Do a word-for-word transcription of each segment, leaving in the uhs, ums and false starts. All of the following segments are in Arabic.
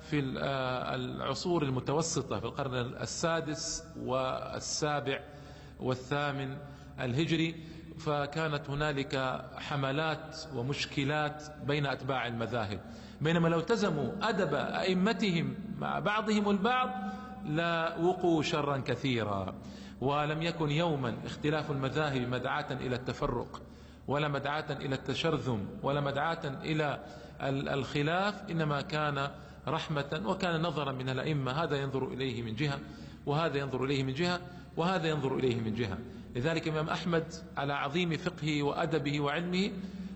في العصور المتوسطة في القرن السادس والسابع والثامن الهجري، فكانت هنالك حملات ومشكلات بين أتباع المذاهب، بينما لو التزموا أدب أئمتهم مع بعضهم البعض لا وقوا شرا كثيرا. ولم يكن يوما اختلاف المذاهب مدعاة إلى التفرق ولا مدعاة إلى التشرذم ولا مدعاة إلى الخلاف، إنما كان رحمة وكان نظرا من الأئمة، هذا ينظر إليه من جهة وهذا ينظر إليه من جهة وهذا ينظر إليه من جهة. لذلك الإمام أحمد على عظيم فقهه وأدبه وعلمه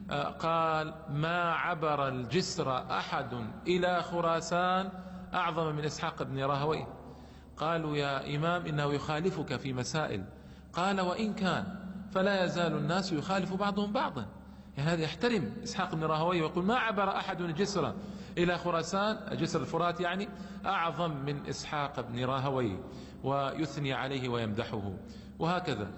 قال: ما عبر الجسر أحد إلى خراسان أعظم من إسحاق بن راهويه. قالوا: يا إمام إنه يخالفك في مسائل. قال: وإن كان فلا يزال الناس يخالف بعضهم بعضا. يعني هذا يحترم إسحاق بن راهويه ويقول: ما عبر أحد الجسر إلى خراسان، جسر الفرات يعني، أعظم من إسحاق بن راهويه، ويثني عليه ويمدحه. وهكذا.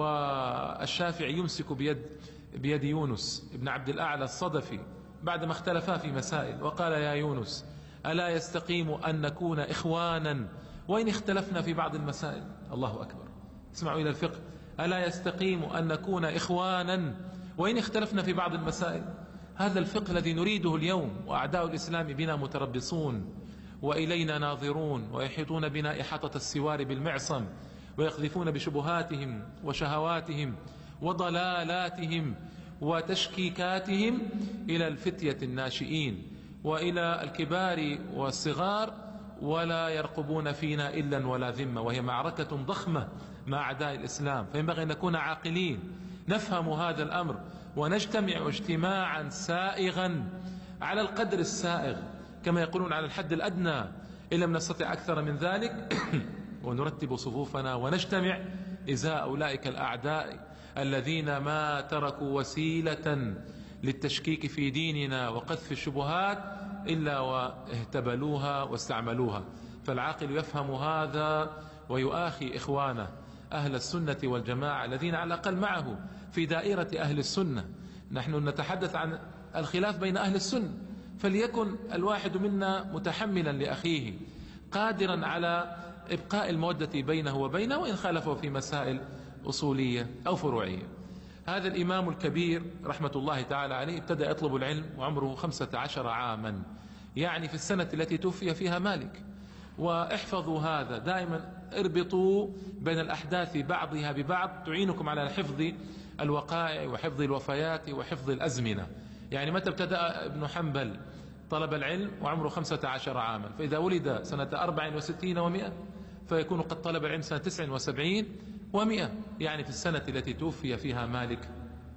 والشافعي يمسك بيد بيد يونس بن عبد الأعلى الصدفي بعدما اختلفا في مسائل، وقال: يا يونس، ألا يستقيم أن نكون إخوانا وإن اختلفنا في بعض المسائل؟ الله أكبر، اسمعوا إلى الفقه. ألا يستقيم أن نكون إخوانا وإن اختلفنا في بعض المسائل؟ هذا الفقه الذي نريده اليوم، وأعداء الإسلام بنا متربصون وإلينا ناظرون ويحيطون بنا إحاطة السوار بالمعصم، ويقذفون بشبهاتهم وشهواتهم وضلالاتهم وتشكيكاتهم إلى الفتية الناشئين وإلى الكبار والصغار، ولا يرقبون فينا إلا ولا ذمة، وهي معركة ضخمة مع أعداء الإسلام. فينبغي أن نكون عاقلين نفهم هذا الأمر ونجتمع اجتماعا سائغا على القدر السائغ، كما يقولون على الحد الأدنى، إن لم نستطع أكثر من ذلك، ونرتب صفوفنا ونجتمع إزاء أولئك الأعداء الذين ما تركوا وسيلة للتشكيك في ديننا وقذف الشبهات إلا واهتبلوها واستعملوها. فالعاقل يفهم هذا ويؤاخي إخوانه أهل السنة والجماعة الذين على الأقل معه في دائرة أهل السنة. نحن نتحدث عن الخلاف بين أهل السنة، فليكن الواحد منا متحملا لأخيه قادرا على إبقاء المودة بينه وبينه وإن خالفه في مسائل أصولية أو فروعية. هذا الإمام الكبير رحمة الله تعالى عليه ابتدأ يطلب العلم وعمره خمسة عشر عاما، يعني في السنة التي توفي فيها مالك. واحفظوا هذا دائما، اربطوا بين الأحداث بعضها ببعض تعينكم على حفظ الوقائع وحفظ الوفيات وحفظ الأزمنة. يعني متى ابتدأ ابن حنبل طلب العلم وعمره خمسة عشر عاما؟ فإذا ولد سنة أربع وستين ومئة فيكون قد طلب العلم سنة تسع وسبعين ومئة، يعني في السنة التي توفي فيها مالك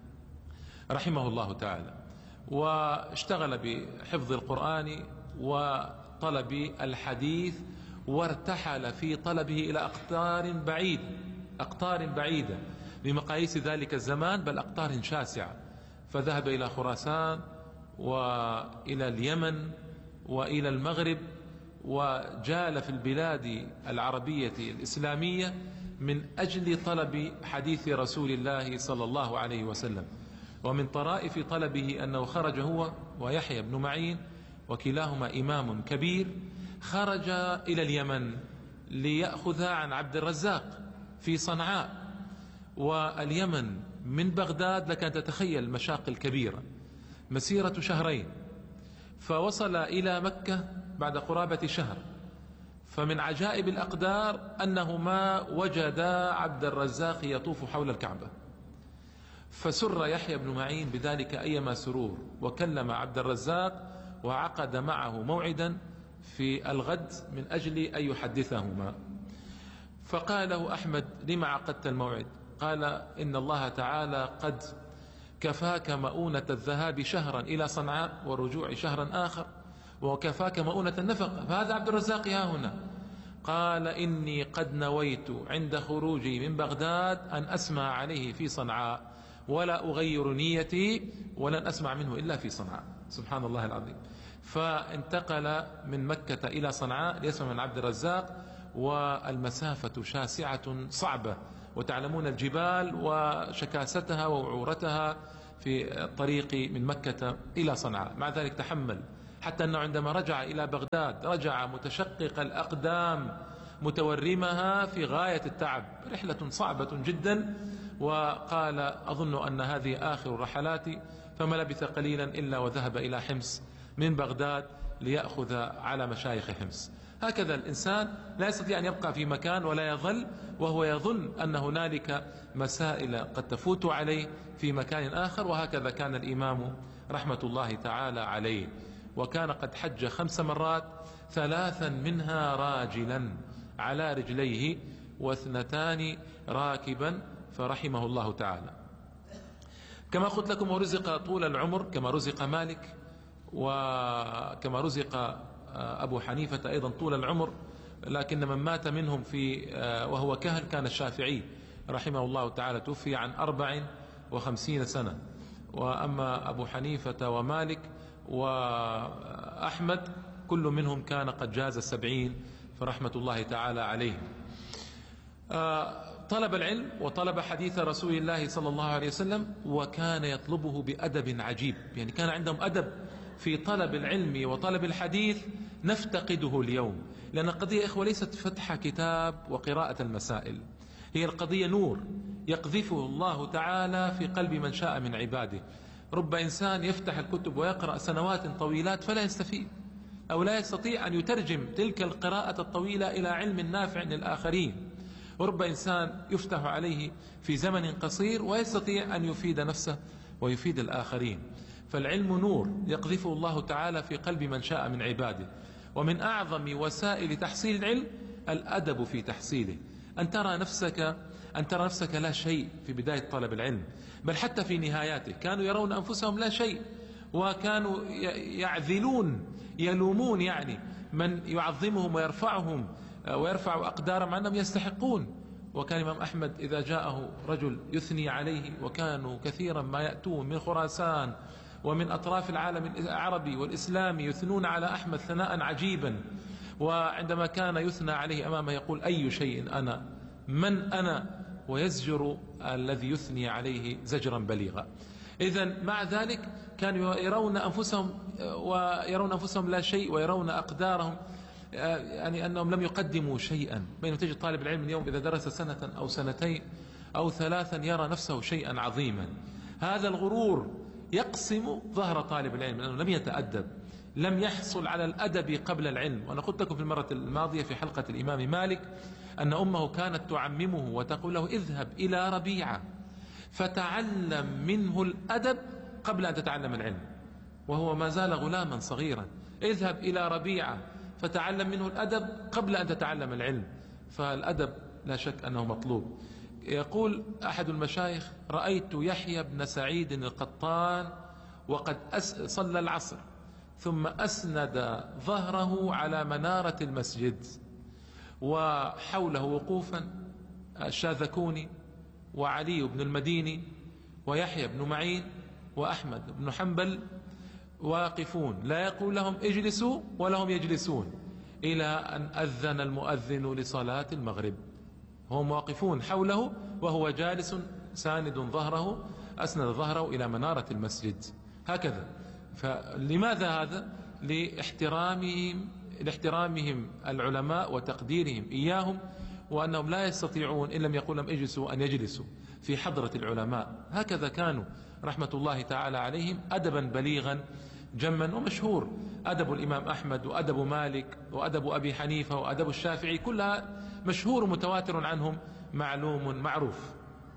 رحمه الله تعالى. واشتغل بحفظ القرآن وطلب الحديث، وارتحل في طلبه إلى أقطار بعيدة أقطار بعيدة بمقاييس ذلك الزمان، بل أقطار شاسعة. فذهب إلى خراسان وإلى اليمن وإلى المغرب، وجال في البلاد العربية الإسلامية من أجل طلب حديث رسول الله صلى الله عليه وسلم. ومن طرائف طلبه أنه خرج هو ويحيى بن معين، وكلاهما إمام كبير، خرج إلى اليمن ليأخذ عن عبد الرزاق في صنعاء. واليمن من بغداد لك أن تتخيل المشاق الكبيرة، مسيرة شهرين. فوصل إلى مكة بعد قرابة شهر، فمن عجائب الأقدار أنهما وجدا عبد الرزاق يطوف حول الكعبة، فسر يحيى بن معين بذلك أيما سرور، وكلم عبد الرزاق وعقد معه موعدا في الغد من أجل أن يحدثهما. فقال له أحمد: لما عقدت الموعد؟ قال: إن الله تعالى قد كفاك مؤونة الذهاب شهرا إلى صنعاء والرجوع شهرا آخر، وكفاك مؤونة النفقة، فهذا عبد الرزاق ها هنا. قال: إني قد نويت عند خروجي من بغداد أن أسمع عليه في صنعاء، ولا أغير نيتي، ولن أسمع منه إلا في صنعاء. سبحان الله العظيم. فانتقل من مكة إلى صنعاء ليسمع من عبد الرزاق، والمسافة شاسعة صعبة، وتعلمون الجبال وشكاستها ووعورتها في الطريق من مكة إلى صنعاء. مع ذلك تحمل حتى أنه عندما رجع إلى بغداد رجع متشقق الأقدام متورمها في غاية التعب، رحلة صعبة جدا، وقال أظن أن هذه آخر رحلاتي، فما لبث قليلا إلا وذهب إلى حمص من بغداد ليأخذ على مشايخ حمص. هكذا الإنسان لا يستطيع أن يبقى في مكان ولا يظل وهو يظن أن هنالك مسائل قد تفوت عليه في مكان آخر. وهكذا كان الإمام رحمة الله تعالى عليه، وكان قد حج خمس مرات، ثلاثا منها راجلا على رجليه واثنتان راكبا، فرحمه الله تعالى. كما قلت لكم ورزق طول العمر كما رزق مالك، وكما رزق أبو حنيفة أيضا طول العمر، لكن من مات منهم في وهو كهل كان الشافعي رحمه الله تعالى، توفي عن أربع وخمسين سنة. وأما أبو حنيفة ومالك وأحمد كل منهم كان قد جاز السبعين، فرحمة الله تعالى عليهم. طلب العلم وطلب حديث رسول الله صلى الله عليه وسلم، وكان يطلبه بأدب عجيب، يعني كان عندهم أدب في طلب العلم وطلب الحديث نفتقده اليوم، لأن القضية إخوة ليست فتح كتاب وقراءة المسائل، هي القضية نور يقذفه الله تعالى في قلب من شاء من عباده. رب إنسان يفتح الكتب ويقرأ سنوات طويلات فلا يستفيد، أو لا يستطيع أن يترجم تلك القراءة الطويلة إلى علم نافع للآخرين، ورب إنسان يفتح عليه في زمن قصير ويستطيع أن يفيد نفسه ويفيد الآخرين. فالعلم نور يقذفه الله تعالى في قلب من شاء من عباده، ومن أعظم وسائل تحصيل العلم الأدب في تحصيله، أن ترى نفسك أن ترى نفسك لا شيء في بداية طلب العلم، بل حتى في نهاياته. كانوا يرون أنفسهم لا شيء، وكانوا يعذلون يلومون يعني من يعظمهم ويرفعهم ويرفع أقدارهم عنهم يستحقون. وكان الإمام أحمد إذا جاءه رجل يثني عليه، وكانوا كثيرا ما يأتون من خراسان ومن أطراف العالم العربي والإسلامي يثنون على أحمد ثناء عجيبا، وعندما كان يثنى عليه أمامه يقول أي شيء أنا، من أنا، ويزجر الذي يثني عليه زجرا بليغا. إذن مع ذلك كانوا يرون أنفسهم ويرون أنفسهم لا شيء، ويرون أقدارهم يعني أنهم لم يقدموا شيئا. بينما تجد طالب العلم اليوم إذا درس سنة أو سنتين أو ثلاثا يرى نفسه شيئا عظيما. هذا الغرور يقسم ظهر طالب العلم، لأنه لم يتأدب، لم يحصل على الأدب قبل العلم. وأنا قلت لكم في المرة الماضية في حلقة الإمام مالك أن أمه كانت تعممه وتقول له اذهب إلى ربيعة فتعلم منه الأدب قبل أن تتعلم العلم، وهو ما زال غلاما صغيرا. اذهب إلى ربيعة فتعلم منه الأدب قبل أن تتعلم العلم، فالأدب لا شك أنه مطلوب. يقول أحد المشايخ رأيت يحيى بن سعيد القطان وقد صلى العصر ثم أسند ظهره على منارة المسجد، وحوله وقوفا الشاذكوني وعلي بن المديني ويحيى بن معين وأحمد بن حنبل واقفون، لا يقول لهم اجلسوا ولا هم يجلسون، إلى أن أذن المؤذن لصلاة المغرب. هم واقفون حوله وهو جالس ساند ظهره، أسند ظهره إلى منارة المسجد هكذا. فلماذا هذا؟ لاحترامهم لاحترامهم العلماء وتقديرهم إياهم، وأنهم لا يستطيعون إن لم يقول لهم اجلسوا أن يجلسوا في حضرة العلماء. هكذا كانوا رحمة الله تعالى عليهم، أدبا بليغا جما. ومشهور أدب الإمام أحمد وأدب مالك وأدب أبي حنيفة وأدب الشافعي، كلها مشهور متواتر عنهم معلوم معروف.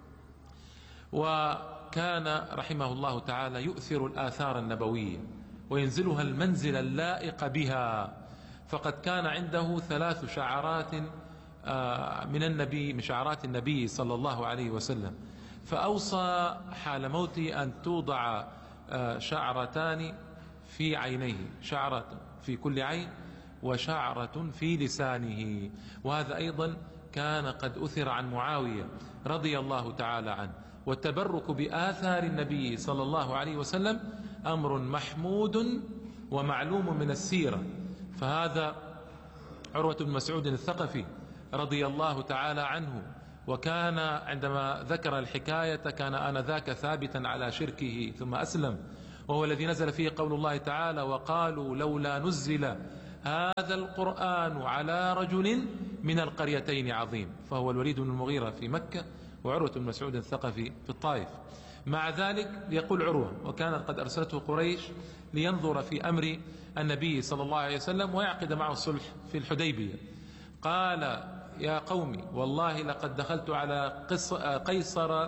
وكان رحمه الله تعالى يؤثر الآثار النبوية وينزلها المنزل اللائق بها، فقد كان عنده ثلاث شعرات من النبي، من شعرات النبي صلى الله عليه وسلم، فأوصى حال موته أن توضع شعرتان في عينيه، شعرة في كل عين وشعرة في لسانه. وهذا أيضا كان قد أثر عن معاوية رضي الله تعالى عنه. والتبرك بآثار النبي صلى الله عليه وسلم أمر محمود ومعلوم من السيرة. فهذا عروة بن مسعود الثقفي رضي الله تعالى عنه، وكان عندما ذكر الحكاية كان آنذاك ثابتا على شركه ثم أسلم، وهو الذي نزل فيه قول الله تعالى: وقالوا لولا نزل هذا القرآن على رجل من القريتين عظيم. فهو الوليد بن المغيرة في مكة، وعروة بن مسعود الثقفي في الطائف. مع ذلك يقول عروة: وكانت قد أرسلته قريش لينظر في أمر النبي صلى الله عليه وسلم ويعقد معه الصلح في الحديبية. قال: يا قومي والله لقد دخلت على قيصر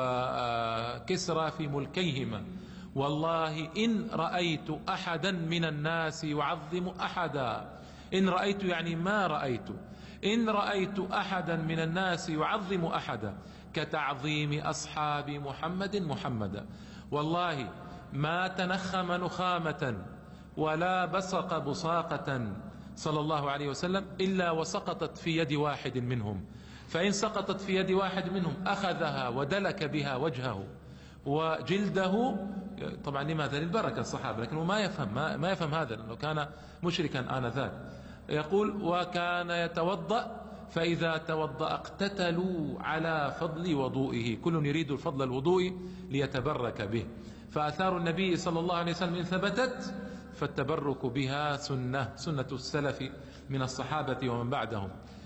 وكسرى في ملكيهما، والله إن رأيت أحدا من الناس يعظم أحدا. إن رأيت يعني ما رأيت، إن رأيت أحدا من الناس يعظم أحدا كتعظيم أصحاب محمد محمدا، والله ما تنخم نخامة ولا بصق بصاقة صلى الله عليه وسلم إلا وسقطت في يد واحد منهم، فإن سقطت في يد واحد منهم أخذها ودلك بها وجهه وجلده. طبعا لماذا؟ للبركة الصحابة، لكنه ما يفهم ما, ما يفهم هذا لأنه كان مشركا آنذاك. يقول: وكان يتوضأ فإذا توضأ اقتتلوا على فضل وضوئه، كل يريد الفضل الوضوء ليتبرك به. فآثار النبي صلى الله عليه وسلم إن ثبتت فالتبرك بها سنة سنة السلف من الصحابة ومن بعدهم.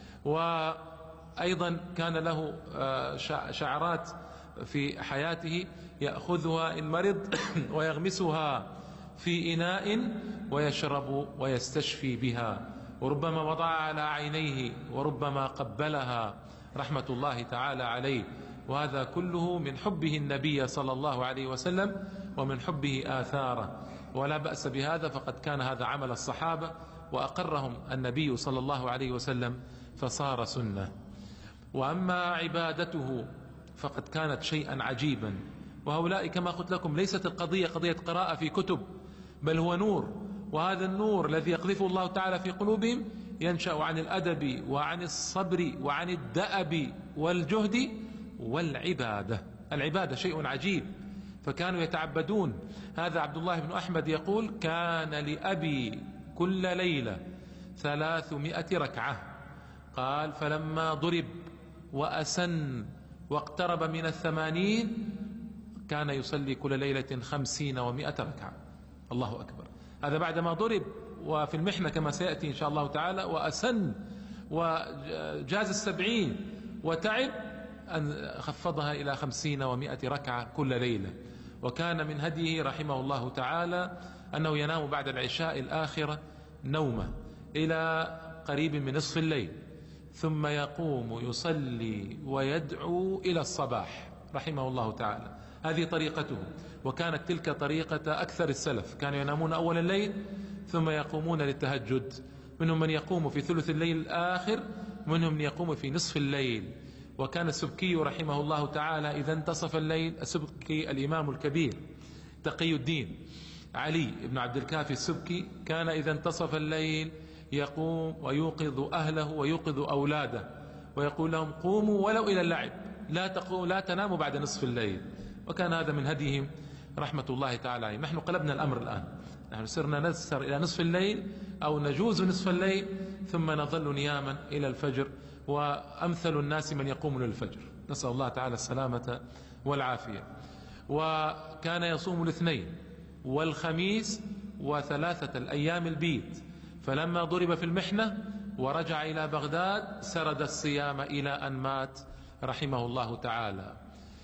وأيضا كان له شعرات في حياته يأخذها إن مرض ويغمسها في إناء ويشرب ويستشفي بها، وربما وضع على عينيه وربما قبلها رحمة الله تعالى عليه. وهذا كله من حبه النبي صلى الله عليه وسلم ومن حبه آثاره، ولا بأس بهذا، فقد كان هذا عمل الصحابة وأقرهم النبي صلى الله عليه وسلم فصار سنة. وأما عبادته فقد كانت شيئا عجيبا. وهؤلاء كما قلت لكم ليست القضية قضية قراءة في كتب، بل هو نور، وهذا النور الذي يقذفه الله تعالى في قلوبهم ينشأ عن الأدب وعن الصبر وعن الدأب والجهد والعبادة. العبادة شيء عجيب، فكانوا يتعبدون. هذا عبد الله بن أحمد يقول: كان لأبي كل ليلة ثلاثمائة ركعة. قال: فلما ضرب وأسن واقترب من الثمانين كان يصلي كل ليلة خمسين ومائة ركعة. الله أكبر. هذا بعدما ضرب وفي المحنة كما سيأتي إن شاء الله تعالى، وأسن وجاز السبعين وتعب، أن خفضها إلى خمسين ومائة ركعة كل ليلة. وكان من هديه رحمه الله تعالى أنه ينام بعد العشاء الآخرة نومة إلى قريب من نصف الليل، ثم يقوم يصلي ويدعو إلى الصباح رحمه الله تعالى. هذه طريقته، وكانت تلك طريقة أكثر السلف، كانوا ينامون أول الليل ثم يقومون للتهجد. منهم من يقوم في ثلث الليل الآخر، منهم من يقوم في نصف الليل. وكان السبكي رحمه الله تعالى إذا انتصف الليل، السبكي الإمام الكبير تقي الدين علي بن عبد الكافي السبكي، كان إذا انتصف الليل يقوم ويوقظ أهله ويوقظ أولاده ويقول لهم: قوموا ولو إلى اللعب، لا تقوموا لا تناموا بعد نصف الليل. وكان هذا من هديهم رحمة الله تعالى عليه. نحن قلبنا الأمر الآن، نحن صرنا نسهر إلى نصف الليل أو نجوز نصف الليل ثم نظل نياما إلى الفجر، وأمثل الناس من يقوم للفجر، نسأل الله تعالى السلامة والعافية. وكان يصوم الاثنين والخميس وثلاثة الأيام البيت، فلما ضرب في المحنة ورجع إلى بغداد سرد الصيام إلى أن مات رحمه الله تعالى.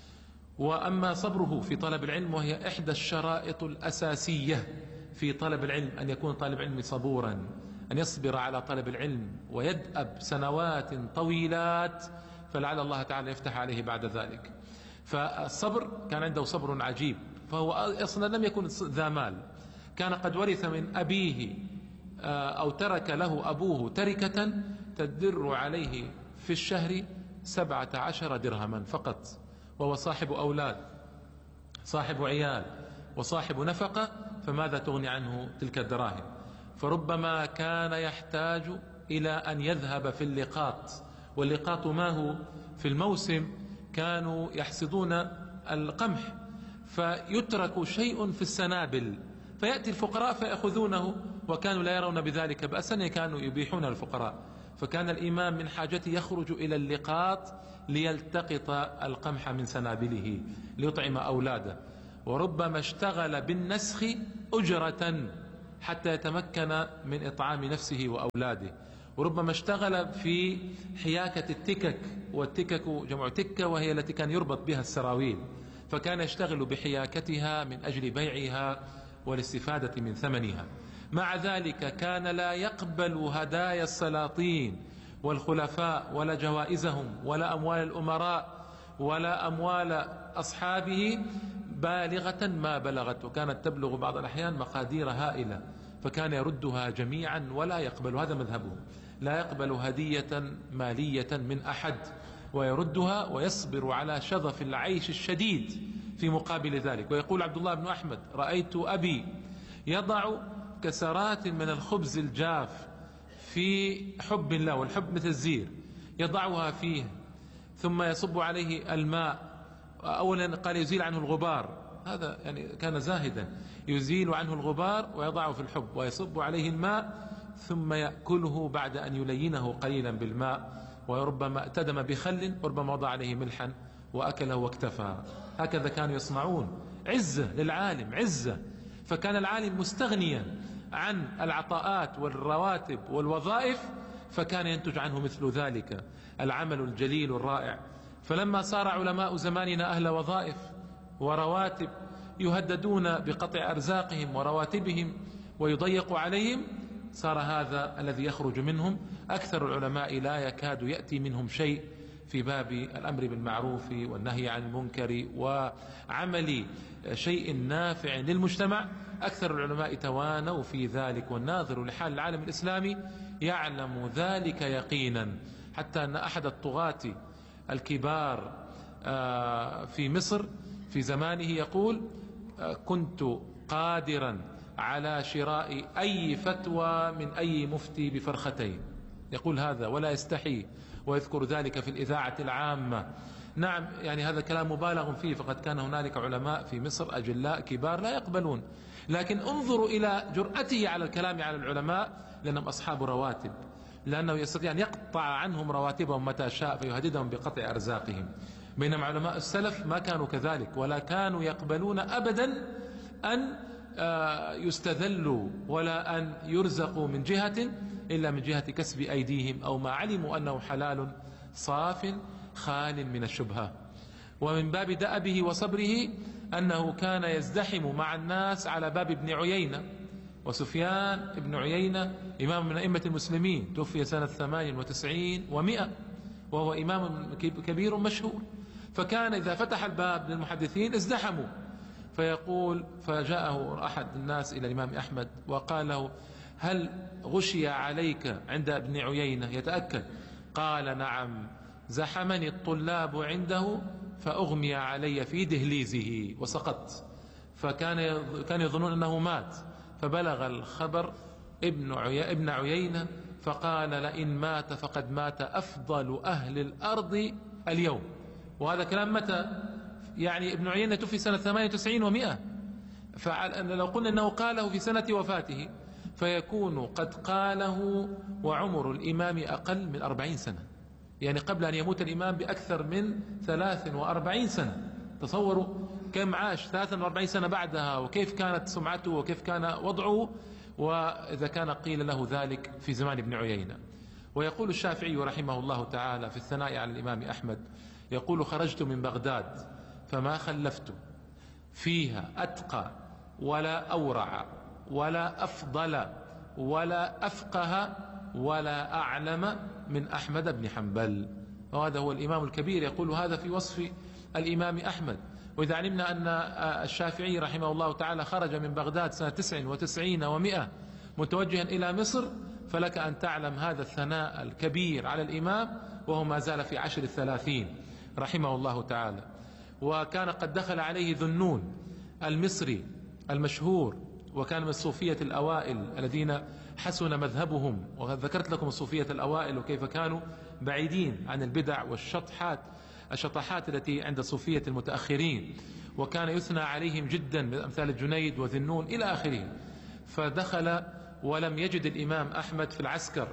وأما صبره في طلب العلم، وهي إحدى الشرائط الأساسية في طلب العلم، أن يكون طالب علم صبورا، أن يصبر على طلب العلم ويدأب سنوات طويلات، فلعل الله تعالى يفتح عليه بعد ذلك. فالصبر كان عنده صبر عجيب، فهو أصلا لم يكن ذا مال، كان قد ورث من أبيه أو ترك له أبوه تركة تدر عليه في الشهر سبعة عشر درهما فقط، وهو صاحب أولاد صاحب عيال وصاحب نفقة، فماذا تغني عنه تلك الدراهم؟ فربما كان يحتاج إلى أن يذهب في اللقاط، واللقاط ما هو؟ في الموسم كانوا يحصدون القمح فيترك شيء في السنابل فيأتي الفقراء فيأخذونه، وكانوا لا يرون بذلك بأسا، كانوا يبيحون الفقراء. فكان الإمام من حاجته يخرج إلى اللقاط ليلتقط القمح من سنابله ليطعم أولاده. وربما اشتغل بالنسخ أجرة حتى يتمكن من إطعام نفسه وأولاده، وربما اشتغل في حياكة التكك، والتكك جمع تكة وهي التي كان يربط بها السراويل، فكان يشتغل بحياكتها من أجل بيعها والاستفادة من ثمنها. مع ذلك كان لا يقبل هدايا السلاطين والخلفاء ولا جوائزهم ولا أموال الأمراء ولا أموال أصحابه بالغة ما بلغت، وكانت تبلغ بعض الأحيان مقادير هائلة، فكان يردها جميعا ولا يقبل، هذا مذهبه، لا يقبل هدية مالية من أحد ويردها، ويصبر على شظف العيش الشديد في مقابل ذلك. ويقول عبد الله بن أحمد: رأيت أبي يضع كسرات من الخبز الجاف في حب الله، والحب مثل الزير، يضعها فيه ثم يصب عليه الماء. أولا قال يزيل عنه الغبار، هذا يعني كان زاهدا، يزيل عنه الغبار ويضعه في الحب ويصب عليه الماء ثم يأكله بعد أن يلينه قليلا بالماء، وربما اتدم بخل وربما وضع عليه ملحا وأكله واكتفى. هكذا كانوا يصنعون، عزة للعالم، عزة. فكان العالم مستغنيا عن العطاءات والرواتب والوظائف، فكان ينتج عنه مثل ذلك العمل الجليل الرائع. فلما صار علماء زماننا أهل وظائف ورواتب يهددون بقطع أرزاقهم ورواتبهم ويضيق عليهم، صار هذا الذي يخرج منهم. أكثر العلماء لا يكاد يأتي منهم شيء في باب الأمر بالمعروف والنهي عن المنكر وعمل شيء نافع للمجتمع. أكثر العلماء توانوا في ذلك، والناظر لحال العالم الإسلامي يعلم ذلك يقينا، حتى أن أحد الطغاة الكبار في مصر في زمانه يقول: كنت قادرا على شراء أي فتوى من أي مفتي بفرختين. يقول هذا ولا يستحي، ويذكر ذلك في الإذاعة العامة. نعم، يعني هذا كلام مبالغ فيه، فقد كان هنالك علماء في مصر أجلاء كبار لا يقبلون. لكن انظروا إلى جرأته على الكلام على العلماء، لأنهم أصحاب رواتب، لأنه يستطيع أن يقطع عنهم رواتبهم متى شاء فيهددهم بقطع أرزاقهم. بينما علماء السلف ما كانوا كذلك، ولا كانوا يقبلون أبدا أن يستذلوا ولا أن يرزقوا من جهة إلا من جهة كسب أيديهم، أو ما علموا أنه حلال صاف خال من الشبهة. ومن باب دأبه وصبره أنه كان يزدحم مع الناس على باب ابن عيينة. وسفيان ابن عيينة إمام من أئمة المسلمين، توفي سنة ثمان وتسعين ومئة، وهو إمام كبير مشهور. فكان إذا فتح الباب للمحدثين ازدحموا، فيقول: فجاءه أحد الناس إلى الإمام أحمد وقال له: هل غشي عليك عند ابن عيينة؟ يتأكد. قال: نعم، زحمني الطلاب عنده فأغمي علي في دهليزه وسقطت. فكان كان يظنون أنه مات، فبلغ الخبر ابن عي... ابن عيينة، فقال: لئن مات فقد مات أفضل أهل الأرض اليوم. وهذا كلام متى؟ يعني ابن عيينة توفي سنة ثمانية وتسعين ومئة، فلو قلنا أنه قاله في سنة وفاته فيكون قد قاله وعمر الإمام أقل من أربعين سنة، يعني قبل أن يموت الإمام بأكثر من ثلاث وأربعين سنة. تصوروا كم عاش، ثلاث وأربعين سنة بعدها، وكيف كانت سمعته وكيف كان وضعه، وإذا كان قيل له ذلك في زمان ابن عيينة. ويقول الشافعي رحمه الله تعالى في الثناء على الإمام أحمد، يقول: خرجت من بغداد فما خلفت فيها أتقى ولا أورع ولا أفضل ولا أفقه ولا أعلم من أحمد بن حنبل. وهذا هو الإمام الكبير، يقول هذا في وصف الإمام أحمد. وإذا علمنا أن الشافعي رحمه الله تعالى خرج من بغداد سنة تسع وتسعين ومئة متوجها إلى مصر، فلك أن تعلم هذا الثناء الكبير على الإمام وهو ما زال في عشر الثلاثين رحمه الله تعالى. وكان قد دخل عليه ذنون المصري المشهور، وكان من الصوفية الأوائل الذين حسن مذهبهم، وذكرت لكم الصوفية الأوائل وكيف كانوا بعيدين عن البدع والشطحات الشطحات التي عند الصوفية المتأخرين، وكان يثنى عليهم جدا من أمثال الجنيد وذنون إلى آخره. فدخل ولم يجد الإمام أحمد في العسكر،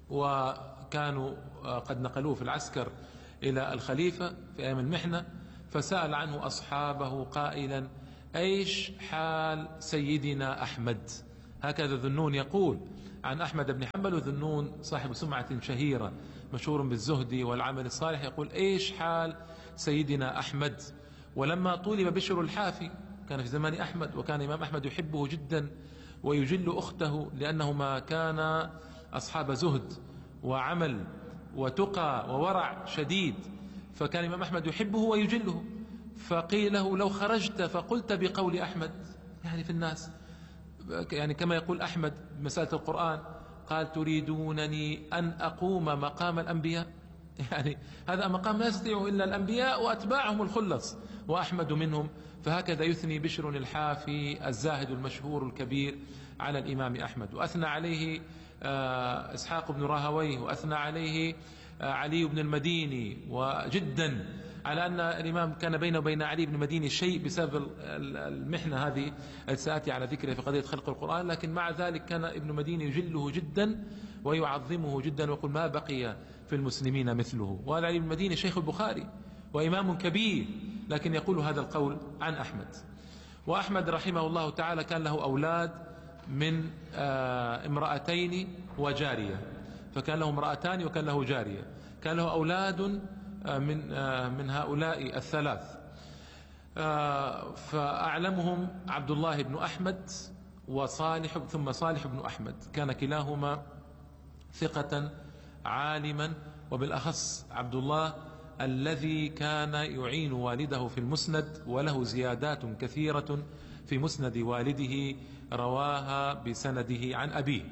وكانوا قد نقلوه في العسكر إلى الخليفة في أيام المحنة، فسأل عنه أصحابه قائلا: أيش حال سيدنا أحمد؟ هكذا ذنون يقول عن أحمد بن حنبل. وذنون صاحب سمعة شهيرة مشهور بالزهد والعمل الصالح، يقول: أيش حال سيدنا أحمد؟ ولما طولب بشر الحافي، كان في زمان أحمد، وكان الإمام أحمد يحبه جدا ويجل أخته، لأنهما كان أصحاب زهد وعمل وتقى وورع شديد، فكان الإمام أحمد يحبه ويجله. فقيل له: لو خرجت فقلت بقول أحمد، يعني في الناس، يعني كما يقول أحمد بمسألة القرآن، قال: تريدونني أن أقوم مقام الأنبياء؟ يعني هذا مقام لا يستطيع إلا الأنبياء وأتباعهم الخلص، وأحمد منهم. فهكذا يثني بشر الحافي الزاهد المشهور الكبير على الإمام أحمد، وأثنى عليه إسحاق بن راهويه، وأثنى عليه علي بن المديني، وجدا على أن الإمام كان بينه وبين علي بن المديني شيء بسبب المحنة هذه سآتي على ذكرها في قضية خلق القرآن. لكن مع ذلك كان ابن المديني يجله جدا ويعظمه جدا، ويقول: ما بقي في المسلمين مثله. وهذا علي بن المديني شيخ البخاري وإمام كبير، لكن يقول هذا القول عن أحمد. وأحمد رحمه الله تعالى كان له أولاد من امرأتين وجارية، فكان له امرأتان وكان له جارية. كان له أولاد من من هؤلاء الثلاث، فأعلمهم عبد الله بن أحمد وصالح ثم صالح بن أحمد، كان كلاهما ثقة عالما، وبالأخص عبد الله الذي كان يعين والده في المسند، وله زيادات كثيرة في مسند والده رواها بسنده عن أبيه.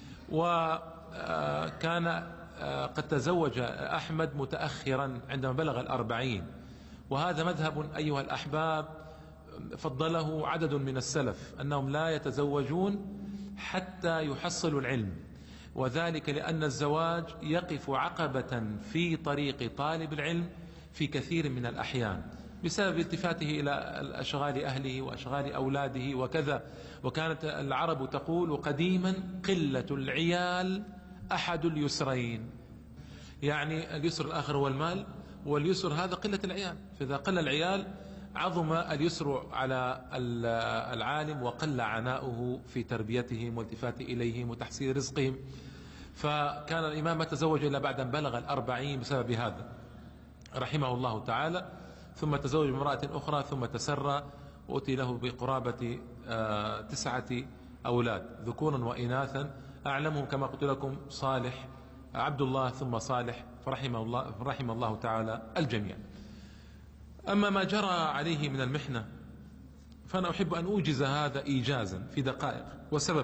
وكان قد تزوج أحمد متأخرا عندما بلغ الأربعين، وهذا مذهب أيها الأحباب فضله عدد من السلف، أنهم لا يتزوجون حتى يحصلوا العلم، وذلك لأن الزواج يقف عقبة في طريق طالب العلم في كثير من الأحيان بسبب التفاته إلى أشغال أهله وأشغال أولاده وكذا. وكانت العرب تقول قديما: قلة العيال أحد اليسرين، يعني اليسر الآخر هو المال، واليسر هذا قلة العيال، فإذا قل العيال عظم اليسر على العالم وقل عناؤه في تربيتهم والتفات إليهم وتحصيل رزقهم. فكان الإمام ما تزوج إلا بعد أن بلغ الأربعين بسبب هذا رحمه الله تعالى، ثم تزوج بامرأة أخرى، ثم تسرى وأتي له بقرابة تسعة أولاد ذكورا وإناثا، أعلمهم كما قلت لكم صالح عبد الله ثم صالح، فرحمه الله, فرحمه الله تعالى الجميع. أما ما جرى عليه من المحنة فأنا أحب أن أوجز هذا إيجازا في دقائق، وسبب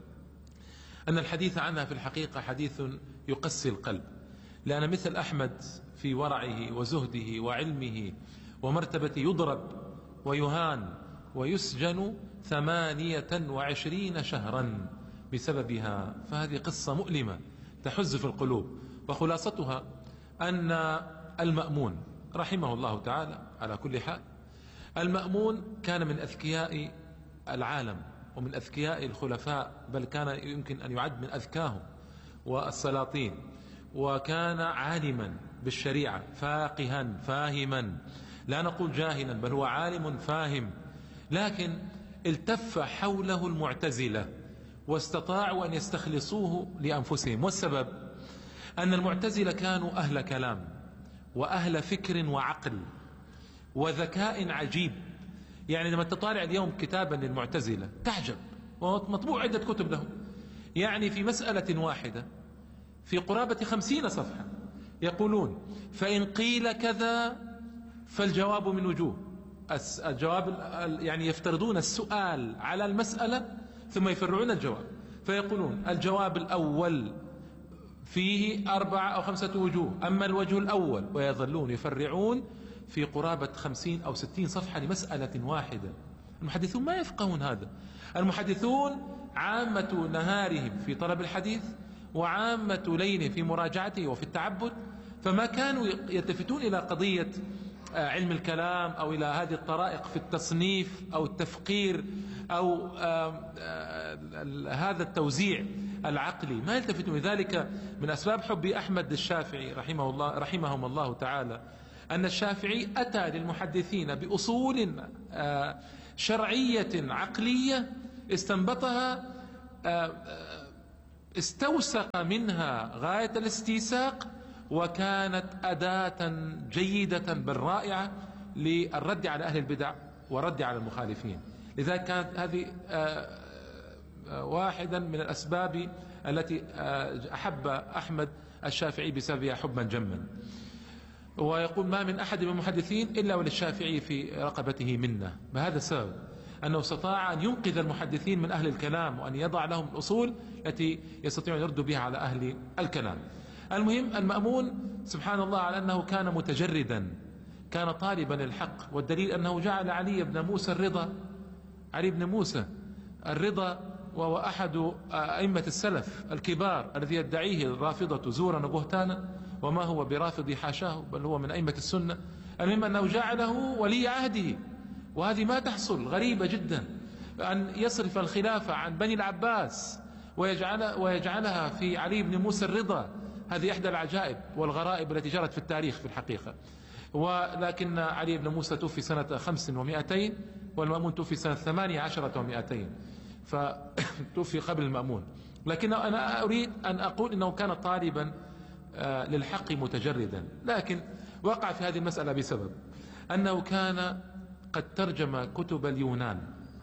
أن الحديث عنها في الحقيقة حديث يقسي القلب، لأن مثل أحمد في ورعه وزهده وعلمه ومرتبته يضرب ويهان ويسجن ثمانية وعشرين شهرا بسببها، فهذه قصة مؤلمة تحز في القلوب. وخلاصتها أن المأمون رحمه الله تعالى على كل حال، المأمون كان من أذكياء العالم ومن أذكياء الخلفاء، بل كان يمكن أن يعد من أذكاهم والسلاطين، وكان عالما بالشريعة فاقها فاهما، لا نقول جاهلا بل هو عالم فاهم. لكن التف حوله المعتزلة واستطاعوا أن يستخلصوه لأنفسهم، والسبب أن المعتزلة كانوا أهل كلام وأهل فكر وعقل وذكاء عجيب. يعني لما تطالع اليوم كتابا للمعتزلة تعجب، ومطبوع عدة كتب لهم، يعني في مسألة واحدة في قرابة خمسين صفحة يقولون: فإن قيل كذا فالجواب من وجوه. الجواب يعني يفترضون السؤال على المسألة ثم يفرعون الجواب، فيقولون الجواب الأول فيه أربعة أو خمسة وجوه، أما الوجه الأول، ويظلون يفرعون في قرابة خمسين أو ستين صفحة لمسألة واحدة. المحدثون ما يفقهون هذا. المحدثون عامة نهارهم في طلب الحديث وعامة ليلهم في مراجعته وفي التعبد، فما كانوا يلتفتون إلى قضية علم الكلام أو إلى هذه الطرائق في التصنيف أو التفقير أو هذا التوزيع العقلي، ما يلتفتون. لذلك من أسباب حب أحمد الشافعي رحمه الله رحمهم الله تعالى أن الشافعي أتى للمحدثين بأصول شرعية عقلية استنبطها، استوثق منها غاية الاستيثاق، وكانت أداة جيدة بل رائعة للرد على أهل البدع والرد على المخالفين. لذلك كانت هذه واحدا من الأسباب التي أحب أحمد الشافعي بسببها حبا جما. ويقول: ما من أحد من المحدثين إلا وللشافعي في رقبته منة. بهذا السبب أنه استطاع أن ينقذ المحدثين من أهل الكلام، وأن يضع لهم الأصول التي يستطيعون أن يردوا بها على أهل الكلام. المهم، المأمون سبحان الله على أنه كان متجردا، كان طالبا الحق، والدليل أنه جعل علي بن موسى الرضا، علي بن موسى الرضا، وهو أحد أئمة السلف الكبار الذي يدعيه الرافضة زورا وبهتانا، وما هو برافض حاشاه، بل هو من أئمة السنة. المهم أنه جعله ولي عهده، وهذه ما تحصل، غريبة جدا، أن يصرف الخلافة عن بني العباس ويجعل ويجعلها في علي بن موسى الرضا. هذه إحدى العجائب والغرائب التي جرت في التاريخ في الحقيقة. ولكن علي بن موسى توفي سنة خمس ومائتين، والمأمون توفي سنة ثمانية عشرة ومائتين، فتوفي قبل المأمون. لكن أنا أريد أن أقول إنه كان طالبا للحق متجردا، لكن وقع في هذه المسألة بسبب أنه كان قد ترجم كتب اليونان،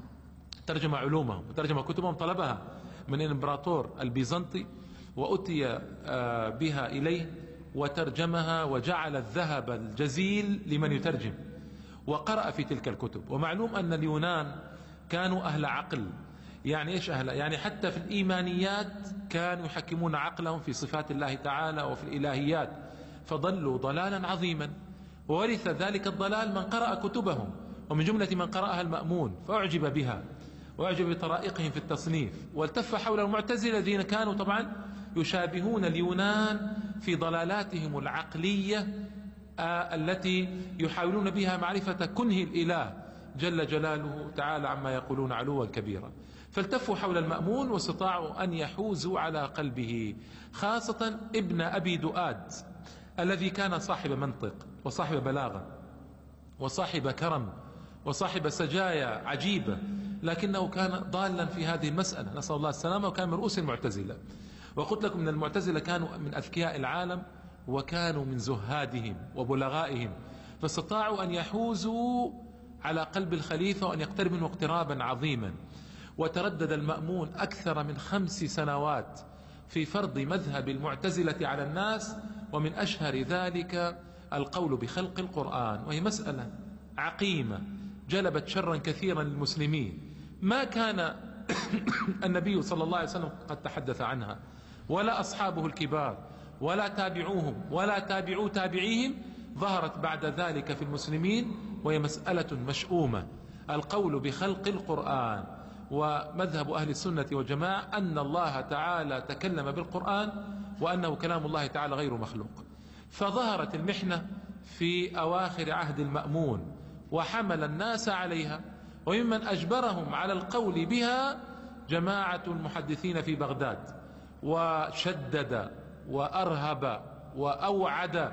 ترجم علومهم وترجم كتبهم، طلبها من الإمبراطور البيزنطي وأتي بها إليه وترجمها، وجعل الذهب الجزيل لمن يترجم، وقرأ في تلك الكتب. ومعلوم أن اليونان كانوا أهل عقل. يعني إيش أهل؟ يعني حتى في الإيمانيات كانوا يحكمون عقلهم في صفات الله تعالى وفي الإلهيات، فضلوا ضلالا عظيما. وورث ذلك الضلال من قرأ كتبهم، ومن جملة من قرأها المأمون، فأعجب بها وأعجب بطرائقهم في التصنيف، والتف حول المعتزلة الذين كانوا طبعا يشابهون اليونان في ضلالاتهم العقلية آه التي يحاولون بها معرفة كنه الإله جل جلاله تعالى عما يقولون علوا كبيرا. فالتفوا حول المأمون واستطاعوا أن يحوزوا على قلبه، خاصة ابن أبي دؤاد الذي كان صاحب منطق وصاحب بلاغة وصاحب كرم وصاحب سجايا عجيبة، لكنه كان ضالا في هذه المسألة، نسأل الله السلامة، وكان من رؤوس المعتزلة. وقلت لكم من المعتزلة كانوا من أذكياء العالم، وكانوا من زهادهم وبلغائهم، فاستطاعوا أن يحوزوا على قلب الخليفة وأن يقترب منه اقترابا عظيما. وتردد المأمون أكثر من خمس سنوات في فرض مذهب المعتزلة على الناس، ومن أشهر ذلك القول بخلق القرآن، وهي مسألة عقيمة جلبت شرا كثيرا للمسلمين، ما كان النبي صلى الله عليه وسلم قد تحدث عنها، ولا أصحابه الكبار، ولا تابعوهم، ولا تابعوا تابعيهم. ظهرت بعد ذلك في المسلمين، وهي مسألة مشؤومة، القول بخلق القرآن. ومذهب أهل السنة والجماعة أن الله تعالى تكلم بالقرآن، وأنه كلام الله تعالى غير مخلوق. فظهرت المحنة في أواخر عهد المأمون، وحمل الناس عليها، وممن أجبرهم على القول بها جماعة المحدثين في بغداد، وشدد وأرهب وأوعد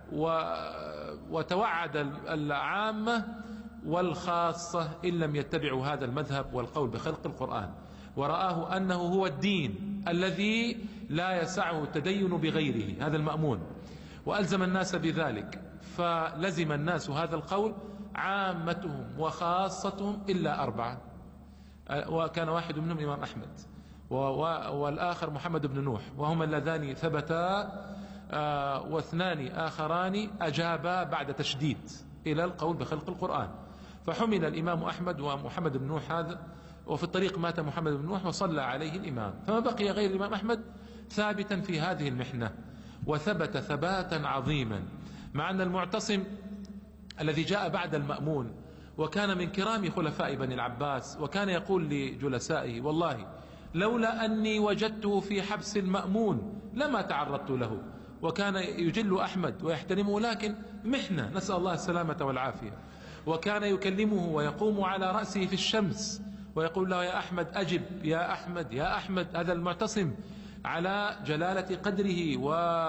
وتوعد العامة والخاصة إن لم يتبعوا هذا المذهب والقول بخلق القرآن، ورآه أنه هو الدين الذي لا يسعه التدين بغيره، هذا المأمون، وألزم الناس بذلك. فلزم الناس هذا القول، عامتهم وخاصتهم إلا أربعة، وكان واحد منهم الإمام أحمد، والآخر محمد بن نوح، وهما اللذان ثبتا، واثنان آخران أجابا بعد تشديد إلى القول بخلق القرآن. فحمل الإمام أحمد ومحمد بن نوح هذا، وفي الطريق مات محمد بن نوح وصلى عليه الإمام، فما بقي غير الإمام أحمد ثابتا في هذه المحنة، وثبت ثباتا عظيما. مع أن المعتصم الذي جاء بعد المأمون وكان من كرام خلفاء بني العباس، وكان يقول لجلسائه: والله لولا أني وجدته في حبس المأمون لما تعرضت له. وكان يجل أحمد ويحترمه، لكن محنة، نسأل الله السلامة والعافية. وكان يكلمه ويقوم على رأسه في الشمس ويقول له: يا أحمد أجب، يا أحمد، يا أحمد. هذا المعتصم على جلالة قدره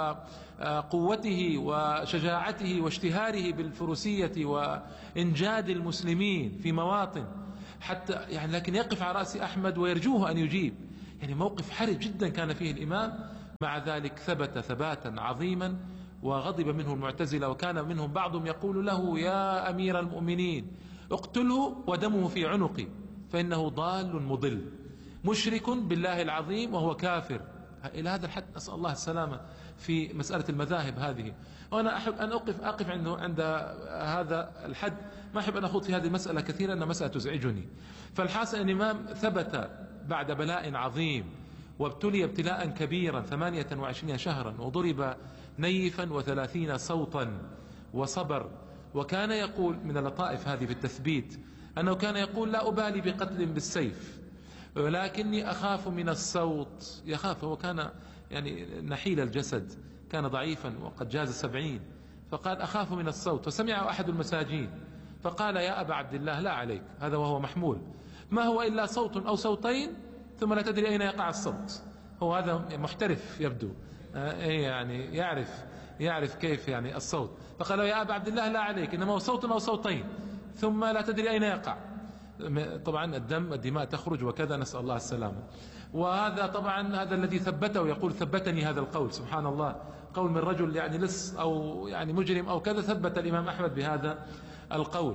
وقوته وشجاعته واشتهاره بالفروسية وإنجاد المسلمين في مواطن، حتى يعني لكن يقف على رأس أحمد ويرجوه أن يجيب. يعني موقف حرج جدا كان فيه الإمام، مع ذلك ثبت ثباتا عظيما. وغضب منه المعتزلة، وكان منهم بعضهم يقول له: يا أمير المؤمنين اقتله ودمه في عنقي، فإنه ضال مضل مشرك بالله العظيم وهو كافر. إلى هذا الحد نسأل الله السلامة في مسألة المذاهب هذه. وأنا أحب أن أقف أقف عنده عند هذا الحد، ما أحب أن أخوض في هذه المسألة كثيرا، أن مسألة تزعجني. فالحاصل أن الإمام ثبت بعد بلاء عظيم، وابتلي ابتلاء كبيرا ثمانية وعشرين شهرا، وضرب نيفا وثلاثين صوتا، وصبر. وكان يقول من اللطائف هذه في التثبيت أنه كان يقول: لا أبالي بقتل بالسيف ولكني أخاف من الصوت. يخاف، هو كان يعني نحيل الجسد، كان ضعيفا وقد جاز السبعين، فقال: أخاف من الصوت. فسمعه أحد المساجين فقال: يا أبا عبد الله لا عليك، هذا وهو محمول، ما هو إلا صوت أو صوتين ثم لا تدري أين يقع الصوت. هو هذا محترف يبدو، يعني يعرف يعرف كيف يعني الصوت. فقال: يا أبا عبد الله لا عليك، إنما هو صوت أو صوتين ثم لا تدري أين يقع. طبعا الدم الدماء تخرج وكذا، نسأل الله السلامة. وهذا طبعا هذا الذي ثبته، يقول: ثبتني هذا القول. سبحان الله، قول من رجل يعني لص أو يعني مجرم أو كذا، ثبت الإمام أحمد بهذا القول.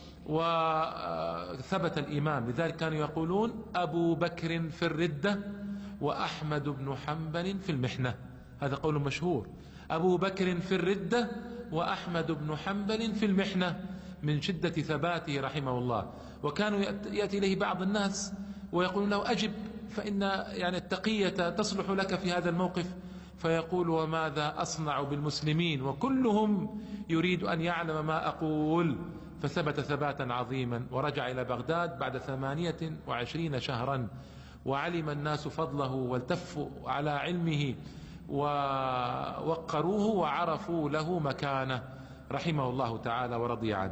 وثبت الإمام، لذلك كانوا يقولون: أبو بكر في الردة وأحمد بن حنبل في المحنة. هذا قول مشهور: أبو بكر في الردة وأحمد بن حنبل في المحنة، من شدة ثباته رحمه الله. وكانوا يأتي إليه بعض الناس ويقول له: أجب، فإن يعني التقية تصلح لك في هذا الموقف. فيقول: وماذا أصنع بالمسلمين وكلهم يريد أن يعلم ما أقول. فثبت ثباتا عظيما، ورجع إلى بغداد بعد ثمانية وعشرين شهرا، وعلم الناس فضله والتفوا على علمه ووقروه وعرفوا له مكانه رحمه الله تعالى ورضي عنه.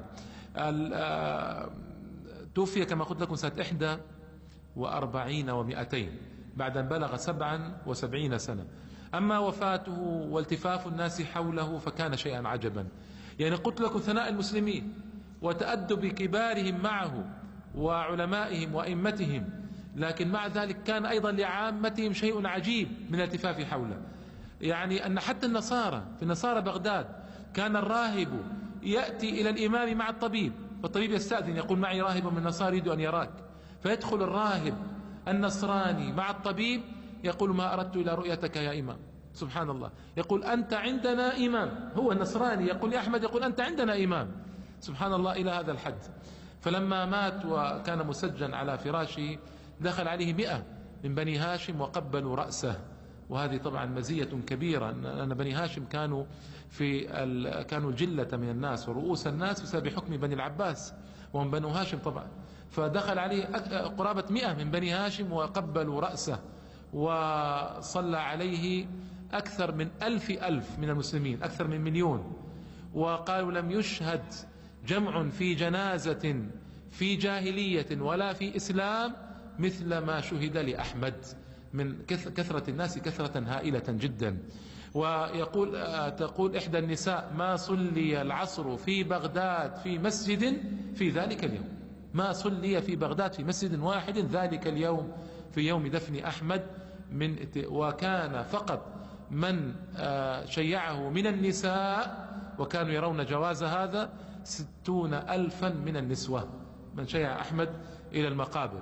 توفي كما قلت لكم سنة إحدى وأربعين ومئتين، بعد أن بلغ سبعا وسبعين سنة. أما وفاته والتفاف الناس حوله فكان شيئا عجبا. يعني قلت لكم ثناء المسلمين وتأدب كبارهم معه وعلمائهم وأئمتهم، لكن مع ذلك كان أيضا لعامتهم شيء عجيب من الالتفاف حوله. يعني أن حتى النصارى في نصارى بغداد كان الراهب يأتي إلى الإمام مع الطبيب، فالطبيب يستأذن يقول: معي راهب من النصارى يريد أن يراك. فيدخل الراهب النصراني مع الطبيب يقول: ما أردت إلى رؤيتك يا إمام. سبحان الله، يقول: أنت عندنا إمام. هو النصراني يقول لأحمد، يقول: أنت عندنا إمام. سبحان الله، إلى هذا الحد. فلما مات وكان مسجن على فراشه، دخل عليه مئة من بني هاشم وقبلوا رأسه. وهذه طبعا مزية كبيرة، أن بني هاشم كانوا في كانوا الجلة من الناس ورؤوس الناس بسبب حكم بني العباس، وهم بنو هاشم طبعا. فدخل عليه قرابة مئة من بني هاشم وقبلوا رأسه، وصلى عليه أكثر من ألف ألف من المسلمين، أكثر من مليون. وقالوا: لم يشهد جمع في جنازة في جاهلية ولا في إسلام مثل ما شهد لأحمد، من كثرة الناس كثرة هائلة جدا. ويقول تقول إحدى النساء: ما صلي العصر في بغداد في مسجد في ذلك اليوم، ما صلي في بغداد في مسجد واحد ذلك اليوم، في يوم دفن أحمد. من وكان فقط من شيعه من النساء، وكانوا يرون جواز هذا، ستون ألفا من النسوة من شيع أحمد إلى المقابر.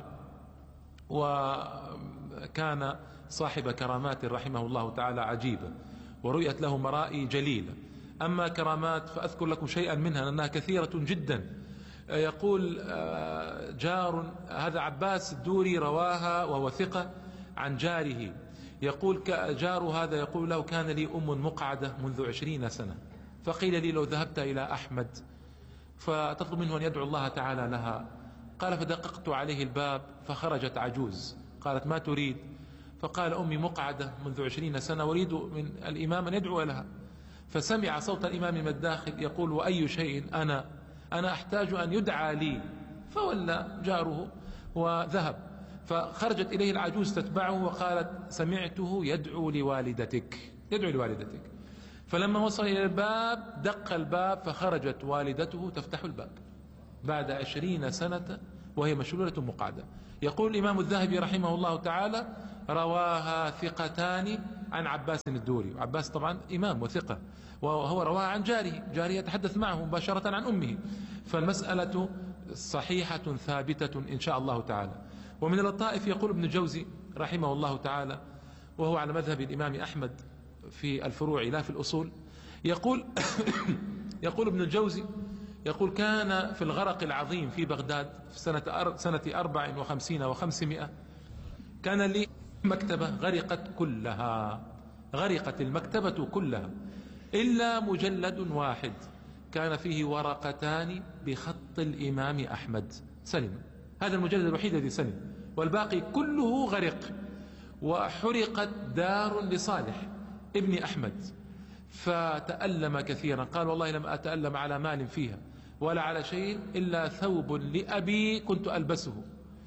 وكان صاحب كرامات رحمه الله تعالى عجيبة، ورؤيت له مرائي جليلة. أما كرامات فأذكر لكم شيئا منها لأنها كثيرة جدا. يقول جار، هذا عباس الدوري رواها وهو ثقة عن جاره، يقول جار هذا يقول له: كان لي أم مقعدة منذ عشرين سنة، فقيل لي: لو ذهبت إلى أحمد فتطلب منه أن يدعو الله تعالى لها. قال: فدققت عليه الباب فخرجت عجوز، قالت: ما تريد؟ فقال: أمي مقعدة منذ عشرين سنة، أريد من الإمام أن يدعو لها. فسمع صوت الإمام من الداخل يقول: وأي شيء أنا أنا أحتاج أن يدعى لي. فولى جاره وذهب. فخرجت إليه العجوز تتبعه وقالت سمعته يدعو لوالدتك يدعو لوالدتك. فلما وصل إلى الباب دق الباب، فخرجت والدته تفتح الباب بعد عشرين سنة وهي مشلولة مقعدة. يقول الإمام الذهبي رحمه الله تعالى رواها ثقتان عن عباس الدوري، وعباس طبعا إمام وثقة، وهو رواها عن جاره، جاره يتحدث معه مباشرة عن أمه، فالمسألة صحيحة ثابتة إن شاء الله تعالى. ومن اللطائف يقول ابن الجوزي رحمه الله تعالى، وهو على مذهب الإمام أحمد في الفروع لا في الأصول، يقول يقول ابن الجوزي يقول كان في الغرق العظيم في بغداد في سنة سنة أربع وخمسين وخمسمائة كان لي مكتبة غرقت كلها، غرقت المكتبة كلها إلا مجلد واحد كان فيه ورقتان بخط الإمام أحمد سلم، هذا المجلد الوحيد الذي سلم، والباقي كله غرق. وحرقت دار لصالح ابن أحمد فتألم كثيرا، قال والله لم أتألم على مال فيها ولا على شيء إلا ثوب لأبي كنت ألبسه.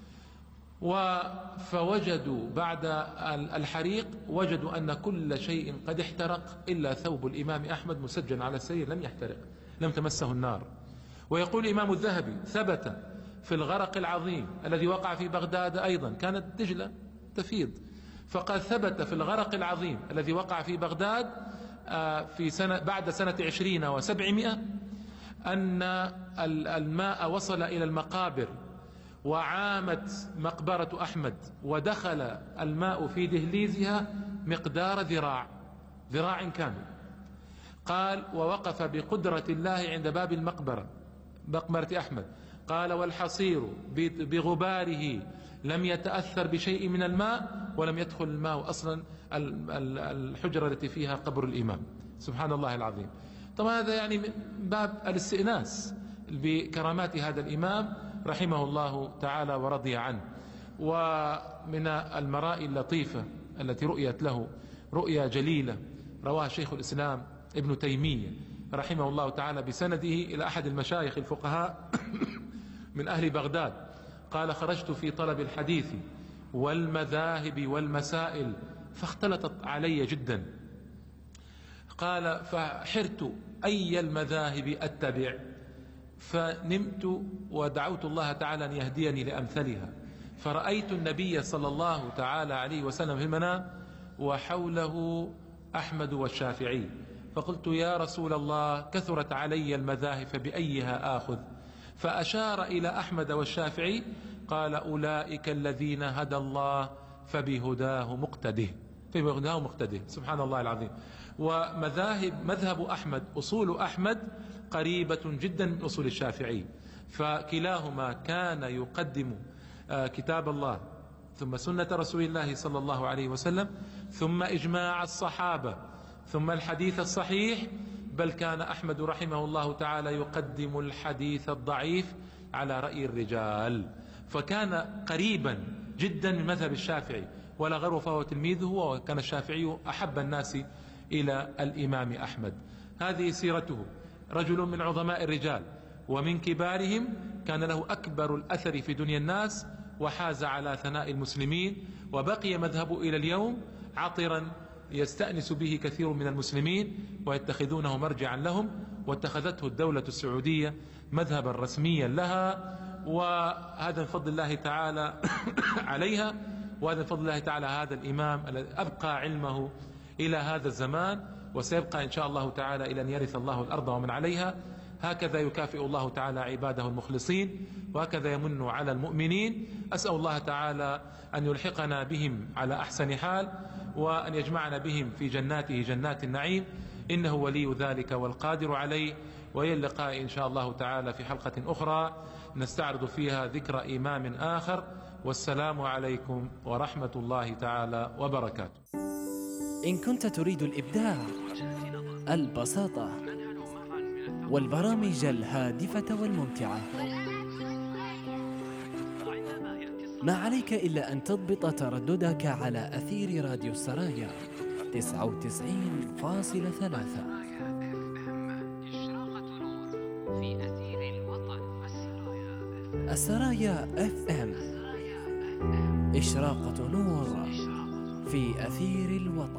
فوجدوا بعد الحريق وجدوا أن كل شيء قد احترق إلا ثوب الإمام أحمد مسجن على السرير لم يحترق، لم تمسه النار. ويقول الإمام الذهبي ثبت في الغرق العظيم الذي وقع في بغداد أيضا، كانت دجلة تفيض، فقد ثبت في الغرق العظيم الذي وقع في بغداد في سنة بعد سنة عشرين وسبعمائة أن الماء وصل إلى المقابر وعامت مقبرة أحمد، ودخل الماء في دهليزها مقدار ذراع ذراع كامل. قال ووقف بقدرة الله عند باب المقبرة مقبرة أحمد، قال والحصير بغباره لم يتأثر بشيء من الماء ولم يدخل الماء أصلا الحجرة التي فيها قبر الإمام. سبحان الله العظيم. طبعا هذا يعني من باب الاستئناس بكرامات هذا الإمام رحمه الله تعالى ورضي عنه. ومن المرائي اللطيفة التي رؤيت له رؤيا جليلة رواها شيخ الإسلام ابن تيمية رحمه الله تعالى بسنده إلى أحد المشايخ الفقهاء من أهل بغداد، قال خرجت في طلب الحديث والمذاهب والمسائل فاختلطت علي جدا، قال فحرت أي المذاهب أتبع، فنمت ودعوت الله تعالى أن يهديني لأمثلها، فرأيت النبي صلى الله تعالى عليه وسلم في المنام وحوله أحمد والشافعي، فقلت يا رسول الله كثرت علي المذاهب فبأيها آخذ؟ فأشار إلى أحمد والشافعي قال أولئك الذين هدى الله فبهداه مقتده فبهداه مقتده. سبحان الله العظيم. ومذاهب مذهب أحمد أصول أحمد قريبة جدا من أصول الشافعي، فكلاهما كان يقدم كتاب الله ثم سنة رسول الله صلى الله عليه وسلم ثم إجماع الصحابة ثم الحديث الصحيح، بل كان أحمد رحمه الله تعالى يقدم الحديث الضعيف على رأي الرجال، فكان قريبا جدا من مذهب الشافعي ولا غير، فهو تلميذه، وكان الشافعي أحب الناس إلى الإمام أحمد. هذه سيرته، رجل من عظماء الرجال ومن كبارهم، كان له أكبر الأثر في دنيا الناس وحاز على ثناء المسلمين، وبقي مذهبه إلى اليوم عطرا يستأنس به كثير من المسلمين ويتخذونه مرجعا لهم، واتخذته الدولة السعودية مذهبا رسميا لها، وهذا من فضل الله تعالى عليها، وهذا من فضل الله تعالى هذا الإمام الذي أبقى علمه إلى هذا الزمان، وسيبقى إن شاء الله تعالى إلى أن يرث الله الأرض ومن عليها. هكذا يكافئ الله تعالى عباده المخلصين، وهكذا يمن على المؤمنين. أسأل الله تعالى أن يلحقنا بهم على أحسن حال، وأن يجمعنا بهم في جناته جنات النعيم، إنه ولي ذلك والقادر عليه. وإلى اللقاء إن شاء الله تعالى في حلقة أخرى نستعرض فيها ذكر إمام آخر، والسلام عليكم ورحمة الله تعالى وبركاته. إن كنت تريد الإبداع، البساطة، والبرامج الهادفة والممتعة، ما عليك إلا أن تضبط ترددك على أثير راديو السرايا تسعة وتسعين فاصلة ثلاثة. السرايا اف ام إشراقة نور في أثير الوطن.